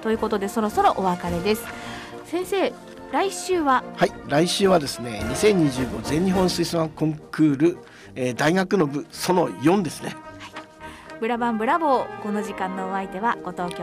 ということでそろそろお別れです。先生、来週は？ はい、来週はですね、2025全日本水産コンクール、大学の部その4ですね。 ブラバンブラボー。この時間のお相手は後藤